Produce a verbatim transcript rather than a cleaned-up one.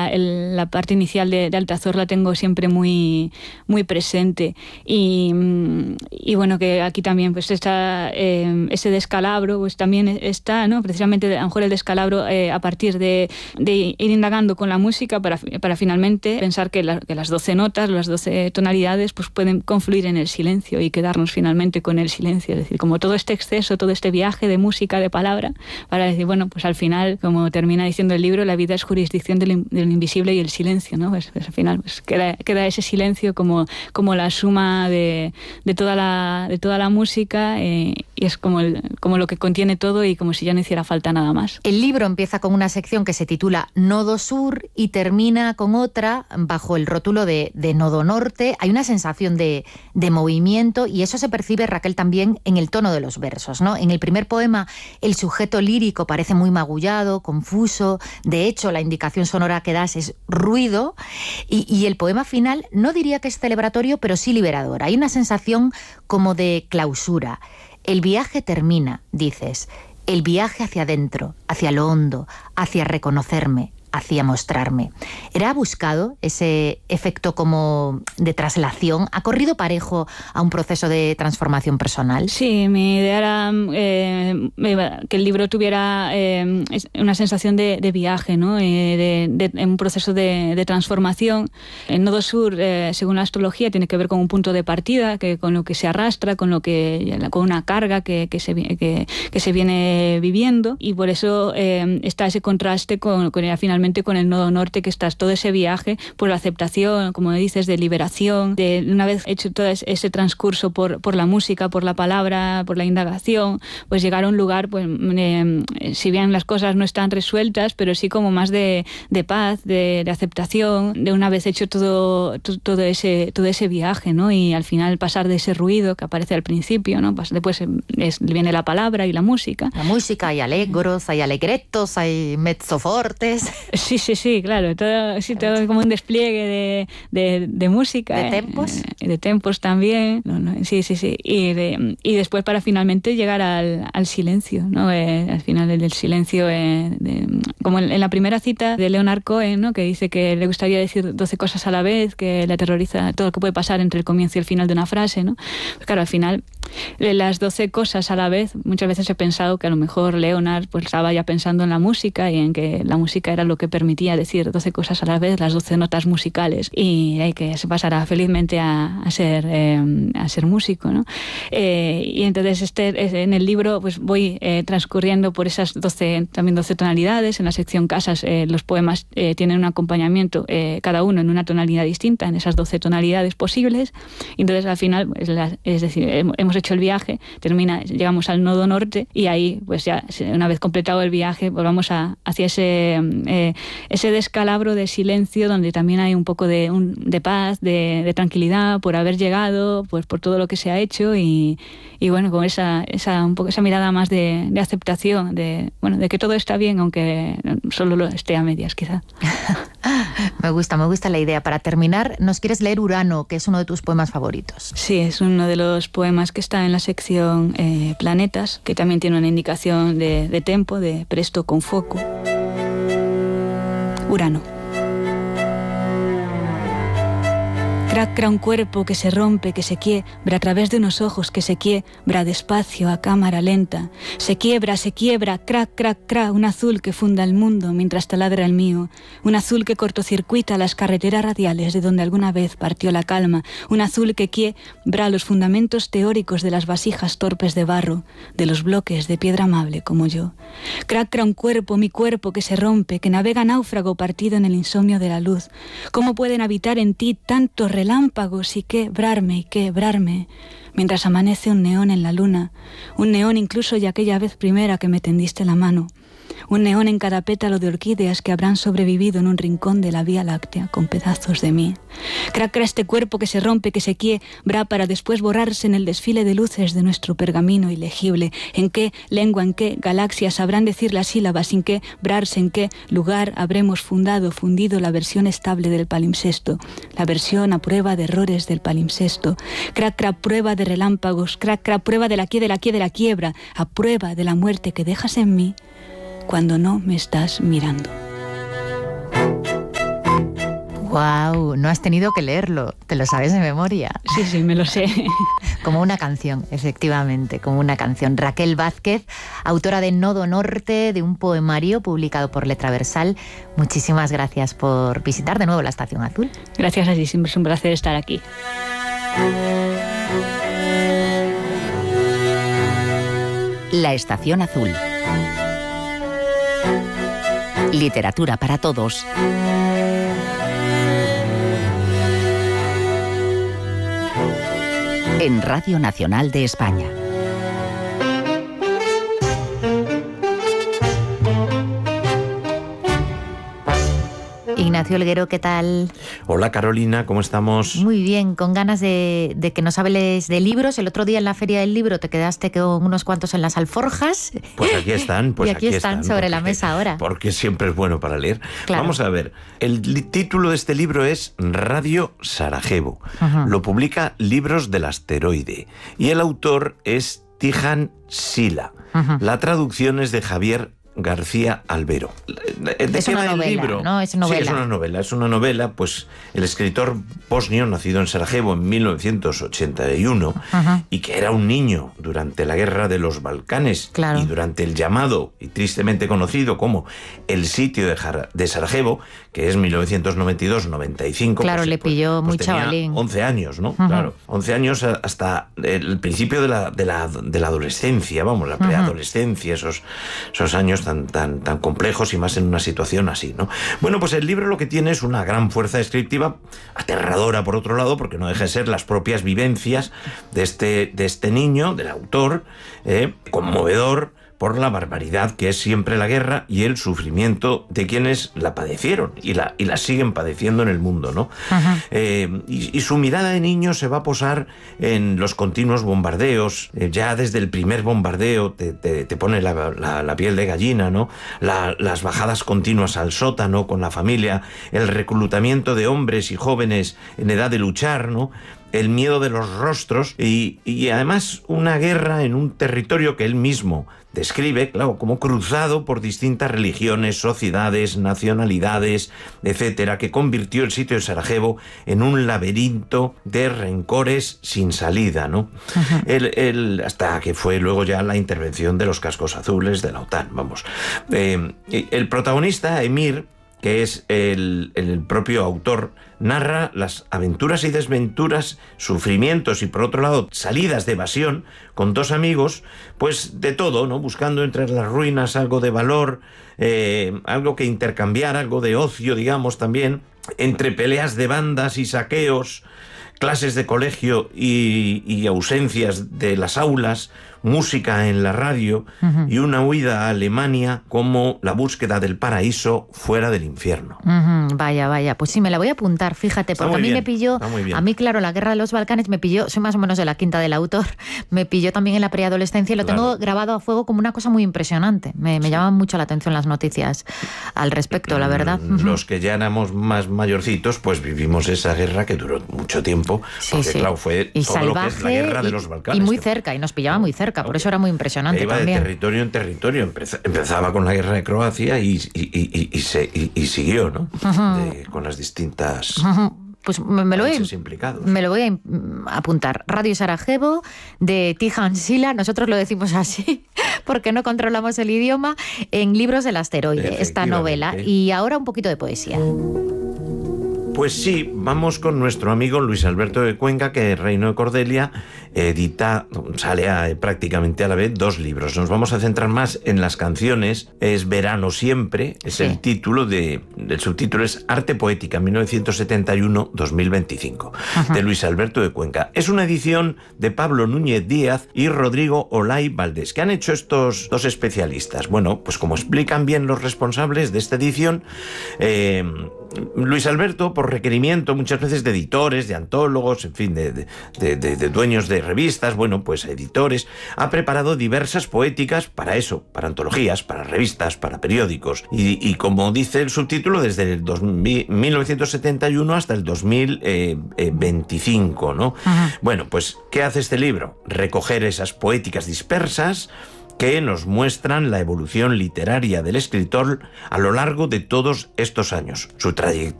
el, la parte inicial de, de Altazor la tengo siempre muy, muy presente. Y, y bueno, que aquí también pues está eh, ese descalabro, pues también está, ¿no? Precisamente a lo mejor el descalabro eh, a partir de, de ir indagando con la música para, para finalmente pensar que, la, que las doce notas, las doce tonalidades, pues pueden confluir en el silencio y quedarnos finalmente con el silencio. Es decir, como todo este exceso, todo este viaje de música, de palabra, para decir, bueno, pues al final, como termina diciendo el libro, la vida es jurisdicción del, del invisible y el silencio, ¿no? Pues, pues al final pues queda, queda ese silencio como, como la suma de, de, toda la, de toda la música eh, y es como, el, como lo que contiene todo y como si ya no hiciera falta nada más. El libro empieza con una sección que se titula Nodo Sur y termina con otra bajo el rótulo de, de Nodo Norte. Hay una sensación de, de movimiento y eso se percibe, Raquel, también en el tono de los versos, ¿no? En el primer poema el sujeto lírico parece muy magullado, confuso. De hecho, la indicación sonora que das es ruido y, y el poema final no diría que es celebratorio, pero sí liberador. Hay una sensación como de clausura. El viaje termina, dices. El viaje hacia adentro, hacia lo hondo, hacia reconocerme, hacia mostrarme. ¿Era buscado ese efecto como de traslación? ¿Ha corrido parejo a un proceso de transformación personal? Sí, mi idea era eh, que el libro tuviera eh, una sensación de, de viaje, ¿no? Eh, de, de, un proceso de, de transformación. El Nodo Sur, eh, según la astrología, tiene que ver con un punto de partida, que con lo que se arrastra, con lo que con una carga que, que, se, que, que se viene viviendo, y por eso eh, está ese contraste con, con el final con el Nodo Norte, que estás todo ese viaje por la aceptación, como dices, de liberación, de una vez hecho todo ese transcurso por, por la música, por la palabra, por la indagación, pues llegar a un lugar, pues eh, si bien las cosas no están resueltas, pero sí como más de, de paz, de, de aceptación, de una vez hecho todo, todo, todo ese todo ese viaje, ¿no? Y al final pasar de ese ruido que aparece al principio, ¿no? Pues después es, viene la palabra y la música. La música, hay alegros, hay alegretos, hay mezzofortes. Sí, sí, sí, claro, todo, sí, todo como un despliegue de, de, de música. ¿De tempos? Eh, de tempos también, no, no, sí, sí, sí. Y, de, y después para finalmente llegar al, al silencio, ¿no? Eh, al final del silencio, eh, de, como en, en la primera cita de Leonard Cohen, ¿no? Que dice que le gustaría decir doce cosas a la vez, que le aterroriza todo lo que puede pasar entre el comienzo y el final de una frase, ¿no? Pues claro, al final, las doce cosas a la vez, muchas veces he pensado que a lo mejor Leonard pues estaba ya pensando en la música y en que la música era lo que permitía decir doce cosas a la vez, las doce notas musicales, y hay que se pasará felizmente a, a ser eh, a ser músico, ¿no? Eh, y entonces este en el libro pues voy eh, transcurriendo por esas doce, también doce tonalidades. En la sección casas eh, los poemas eh, tienen un acompañamiento, eh, cada uno en una tonalidad distinta, en esas doce tonalidades posibles, y entonces al final pues, la, es decir, hemos hecho el viaje, termina, llegamos al Nodo Norte y ahí pues ya una vez completado el viaje pues vamos a, hacia ese eh, ese descalabro de silencio donde también hay un poco de, un, de paz, de, de tranquilidad por haber llegado, pues por todo lo que se ha hecho y, y bueno, con esa, esa, un poco esa mirada más de, de aceptación, de, bueno, de que todo está bien, aunque solo lo esté a medias quizá. Me gusta, me gusta la idea. Para terminar, ¿nos quieres leer Urano, que es uno de tus poemas favoritos? Sí, es uno de los poemas que está en la sección eh, Planetas, que también tiene una indicación de, de tempo, de presto con foco. Urano. Cracra un cuerpo que se rompe, que se quiebra a través de unos ojos que se quiebra despacio a cámara lenta. Se quiebra, se quiebra, crac, crac, crac, un azul que funda el mundo mientras taladra el mío. Un azul que cortocircuita las carreteras radiales de donde alguna vez partió la calma. Un azul que quiebra los fundamentos teóricos de las vasijas torpes de barro, de los bloques de piedra amable como yo. Cracra un cuerpo, mi cuerpo que se rompe, que navega náufrago partido en el insomnio de la luz. ¿Cómo pueden habitar en ti tantos relámpagos y quebrarme y quebrarme mientras amanece un neón en la luna, un neón incluso ya aquella vez primera que me tendiste la mano, un neón en cada pétalo de orquídeas que habrán sobrevivido en un rincón de la Vía Láctea con pedazos de mí. Cracra este cuerpo que se rompe, que se quiebra para después borrarse en el desfile de luces de nuestro pergamino ilegible. ¿En qué lengua, en qué galaxia sabrán decir las sílabas? ¿Sin qué brarse? ¿En qué lugar habremos fundado, fundido la versión estable del palimpsesto? La versión a prueba de errores del palimpsesto. Cracra prueba de relámpagos, cracra prueba de la quie, de la quie, de la quiebra, a prueba de la muerte que dejas en mí cuando no me estás mirando. ¡Guau! No has tenido que leerlo, te lo sabes de memoria. Sí, sí, me lo sé. Como una canción, efectivamente, como una canción. Raquel Vázquez, autora de Nodo Norte, de un poemario publicado por Letra Versal. Muchísimas gracias por visitar de nuevo la Estación Azul. Gracias a ti, siempre es un placer estar aquí. La Estación Azul. Literatura para todos. En Radio Nacional de España. Ignacio Olguero, ¿qué tal? Hola Carolina, ¿cómo estamos? Muy bien, con ganas de, de que nos hables de libros. El otro día en la Feria del Libro te quedaste con unos cuantos en las alforjas. Pues aquí están, pues y aquí, aquí están, están sobre porque, la mesa ahora. Porque siempre es bueno para leer. Claro. Vamos a ver, el título de este libro es Radio Sarajevo. Uh-huh. Lo publica Libros del Asteroide y el autor es Tijan Sila. Uh-huh. La traducción es de Javier García Albero. ¿De es qué una va novela, el libro? ¿no? Es novela. Sí, es una novela. Es una novela, pues el escritor bosnio, nacido en Sarajevo en mil novecientos ochenta y uno, uh-huh. y que era un niño durante la guerra de los Balcanes, claro. y durante el llamado y tristemente conocido como el sitio de, Jar- de Sarajevo, que es mil novecientos noventa y dos noventa y cinco. Claro, pues, le pues, pilló pues muy tenía chavalín. once años, ¿no? Uh-huh. Claro, once años hasta el principio de la, de la, de la adolescencia, vamos, la preadolescencia, esos, esos años tan, tan, tan complejos y más en una situación así, ¿no? Bueno, pues el libro lo que tiene es una gran fuerza descriptiva, aterradora por otro lado, porque no deja de ser las propias vivencias de este, de este niño, del autor, eh, conmovedor por la barbaridad que es siempre la guerra y el sufrimiento de quienes la padecieron y la, y la siguen padeciendo en el mundo, ¿no? Eh, y, y su mirada de niño se va a posar en los continuos bombardeos. Eh, ya desde el primer bombardeo te, te, te pone la, la, la piel de gallina, ¿no? La, las bajadas continuas al sótano con la familia, el reclutamiento de hombres y jóvenes en edad de luchar, ¿no? El miedo de los rostros y, y además una guerra en un territorio que él mismo describe, claro, como cruzado por distintas religiones, sociedades, nacionalidades, etcétera, que convirtió el sitio de Sarajevo en un laberinto de rencores sin salida, ¿no? Uh-huh. El, el, hasta que fue luego ya la intervención de los cascos azules de la OTAN, vamos. Eh, el protagonista, Emir, que es el, el propio autor, narra las aventuras y desventuras, sufrimientos y por otro lado salidas de evasión con dos amigos, pues de todo, ¿no? Buscando entre las ruinas algo de valor, eh, algo que intercambiar, algo de ocio, digamos, también, entre peleas de bandas y saqueos, clases de colegio y, y ausencias de las aulas, música en la radio, uh-huh. y una huida a Alemania como la búsqueda del paraíso fuera del infierno. Uh-huh. Vaya, vaya, pues sí, me la voy a apuntar, fíjate, Está porque a mí bien, me pilló, a mí claro, la guerra de los Balcanes me pilló, soy más o menos de la quinta del autor, me pilló también en la preadolescencia y lo claro. tengo grabado a fuego como una cosa muy impresionante, me, me sí. llaman mucho la atención las noticias al respecto, la verdad. Los que ya éramos más mayorcitos, pues vivimos esa guerra que duró mucho tiempo, sí, porque sí. claro, fue y todo salvaje, lo que es la guerra y, de los Balcanes. Y muy cerca, y nos pillaba muy cerca, por eso era muy impresionante iba también. de territorio en territorio, empezaba con la guerra de Croacia y, y, y, y, se, y, y siguió, ¿no? Uh-huh. De, con las distintas... Uh-huh. Pues me, me, lo voy, me lo voy a apuntar. Radio Sarajevo, de Tijan Sila, nosotros lo decimos así, porque no controlamos el idioma, en Libros del Asteroide, esta novela. Y ahora un poquito de poesía. Pues sí, vamos con nuestro amigo Luis Alberto de Cuenca, que Reino de Cordelia edita, sale a, prácticamente a la vez, dos libros. Nos vamos a centrar más en las canciones. Es Verano Siempre, es sí. el título, de, el subtítulo es Arte Poética, mil novecientos setenta y uno a dos mil veinticinco, Ajá. de Luis Alberto de Cuenca. Es una edición de Pablo Núñez Díaz y Rodrigo Olay Valdés. ¿Qué han hecho estos dos especialistas? Bueno, pues como explican bien los responsables de esta edición, eh, Luis Alberto, por requerimiento muchas veces de editores, de antólogos, en fin, de, de, de, de dueños de revistas, bueno, pues editores, ha preparado diversas poéticas para eso, para antologías, para revistas, para periódicos. Y, y como dice el subtítulo, desde el dos mil, mil novecientos setenta y uno hasta el dos mil veinticinco, ¿no? Ajá. Bueno, pues, ¿qué hace este libro? Recoger esas poéticas dispersas que nos muestran la evolución literaria del escritor a lo largo de todos estos años, su, traye-